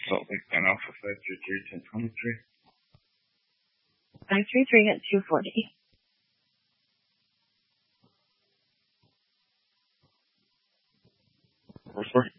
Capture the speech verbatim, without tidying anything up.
Salt Lake ten Alpha five three three ten twenty-three. five three three at two forty. four forty.